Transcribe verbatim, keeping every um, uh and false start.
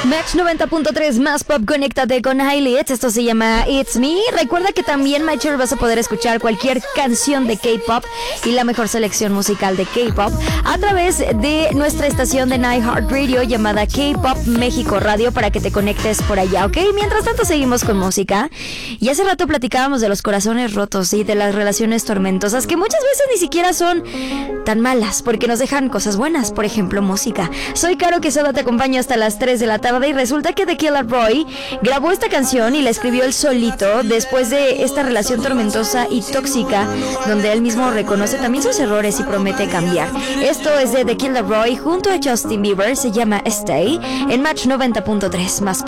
Match noventa punto tres más pop, conéctate con Highlights. Esto se llama It's Me. Recuerda que también, Matcher, vas a poder escuchar cualquier canción de K-pop y la mejor selección musical de K-pop a través de nuestra estación de iHeartRadio llamada K-Pop México Radio, para que te conectes por allá, ¿ok? Mientras tanto, seguimos con música. Y hace rato platicábamos de los corazones rotos y de las relaciones tormentosas, que muchas veces ni siquiera son tan malas, porque nos dejan cosas buenas, por ejemplo, música. Soy Caro Quesada, te acompaño hasta las tres de la tarde. Y resulta que The Killer Boy grabó esta canción y la escribió él solito después de esta relación tormentosa y tóxica, donde él mismo reconoce también sus errores y promete cambiar. Esto es de The Killer Boy junto a Justin Bieber, se llama Stay, en Match noventa punto tres más.